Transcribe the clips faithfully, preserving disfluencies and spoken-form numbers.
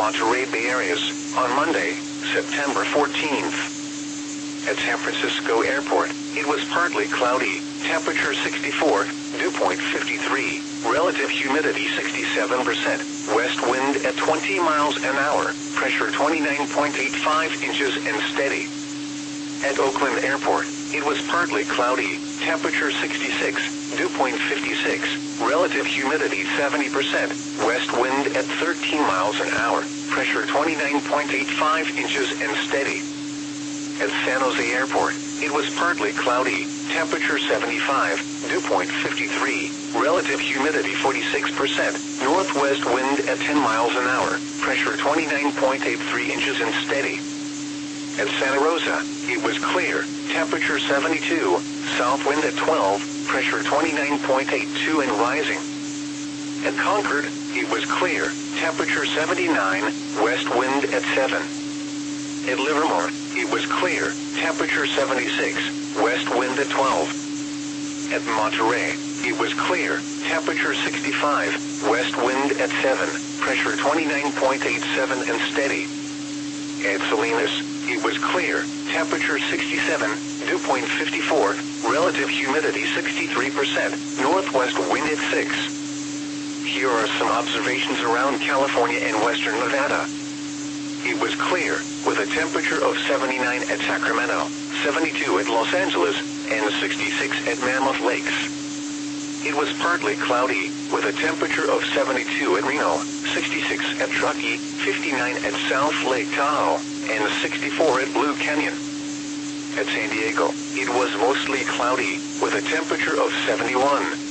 Monterey Bay areas on Monday, September fourteenth. At San Francisco Airport, it was partly cloudy, temperature sixty-four, dew point fifty-three, relative humidity sixty-seven percent, west wind at twenty miles an hour, pressure twenty-nine point eight five inches and steady. At Oakland Airport, it was partly cloudy, temperature sixty-six, dew point fifty-six, relative humidity seventy percent, west wind at thirteen miles an hour, pressure twenty-nine point eight five inches and steady. At San Jose Airport, it was partly cloudy, temperature seventy-five, dew point fifty-three, relative humidity forty-six percent, northwest wind at ten miles an hour, pressure twenty-nine point eight three inches and steady. At Santa Rosa, it was clear, temperature seventy-two, south wind at twelve, pressure twenty-nine point eight two and rising. At Concord, it was clear, temperature seventy-nine, west wind at seven. At Livermore, it was clear, temperature seventy-six, west wind at twelve. At Monterey, it was clear, temperature sixty-five, west wind at seven, pressure twenty-nine point eight seven and steady. At Salinas, it was clear, temperature sixty-seven, dew point fifty-four, relative humidity sixty-three percent, northwest wind at six. Here are some observations around California and western Nevada. It was clear, with a temperature of seventy-nine at Sacramento, seventy-two at Los Angeles, and sixty-six at Mammoth Lakes. It was partly cloudy, with a temperature of seventy-two at Reno, sixty-six at Truckee, fifty-nine at South Lake Tahoe, and sixty-four at Blue Canyon. At San Diego, it was mostly cloudy, with a temperature of seventy-one.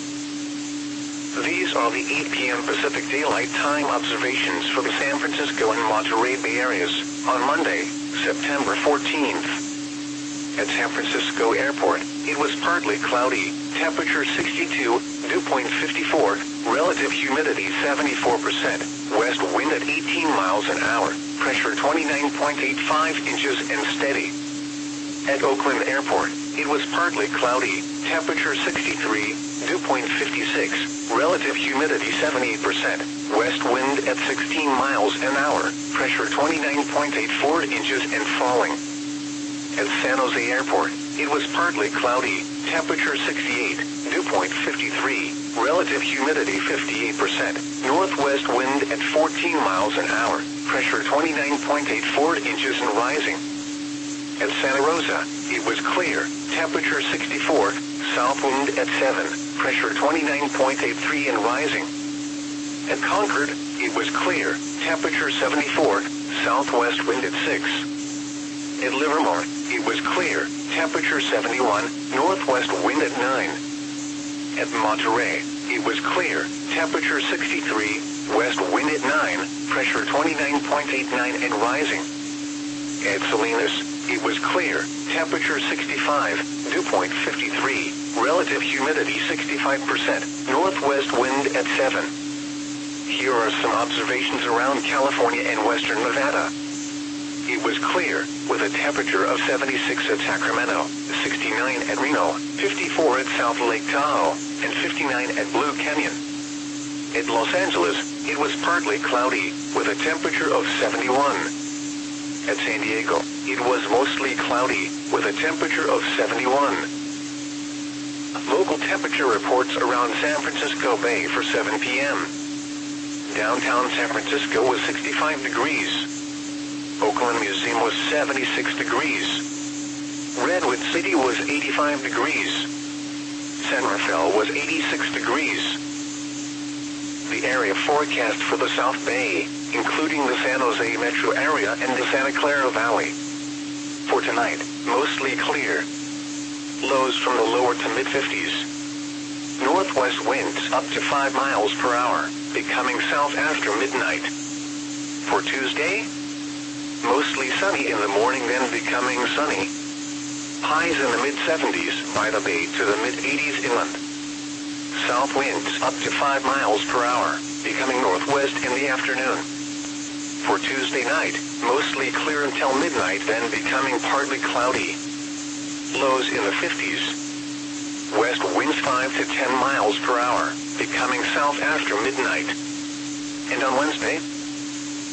These are the eight p m Pacific Daylight Time observations for the San Francisco and Monterey Bay areas on Monday, September fourteenth. At San Francisco Airport, it was partly cloudy, temperature sixty-two, dew point fifty-four, relative humidity seventy-four percent, west wind at eighteen miles an hour, pressure twenty-nine point eight five inches and steady. At Oakland Airport, it was partly cloudy, temperature sixty-three, dew point fifty-six, relative humidity seventy-eight percent, west wind at sixteen miles an hour, pressure twenty-nine point eight four inches and falling. At San Jose Airport, it was partly cloudy, temperature sixty-eight, dew point fifty-three, relative humidity fifty-eight percent, northwest wind at fourteen miles an hour, pressure twenty-nine point eight four inches and rising. At Santa Rosa, it was clear, temperature sixty-four, south wind at seven, pressure twenty-nine point eight three and rising. At Concord, it was clear, temperature seventy-four, southwest wind at six. At Livermore, it was clear, temperature seventy-one, northwest wind at nine. At Monterey, it was clear, temperature sixty-three, west wind at nine, pressure twenty-nine point eight nine and rising. At Salinas, it was clear, temperature sixty-five, dew point fifty-three, relative humidity sixty-five percent, northwest wind at seven. Here are some observations around California and western Nevada. It was clear, with a temperature of seventy-six at Sacramento, sixty-nine at Reno, fifty-four at South Lake Tahoe, and fifty-nine at Blue Canyon. At Los Angeles, it was partly cloudy, with a temperature of seventy-one. At San Diego, it was mostly cloudy, with a temperature of seventy-one. Local temperature reports around San Francisco Bay for seven p m Downtown San Francisco was sixty-five degrees. Oakland Museum was seventy-six degrees. Redwood City was eighty-five degrees. San Rafael was eighty-six degrees. The area forecast for the South Bay, including the San Jose metro area and the Santa Clara Valley. For tonight, mostly clear. Lows from the lower to mid-fifties. Northwest winds up to five miles per hour, becoming south after midnight. For Tuesday, mostly sunny in the morning, then becoming sunny. Highs in the mid-seventies by the bay to the mid-eighties inland. South winds up to five miles per hour, becoming northwest in the afternoon. For Tuesday night, mostly clear until midnight, then becoming partly cloudy. Lows in the fifties. West winds five to ten miles per hour, becoming south after midnight. And on Wednesday,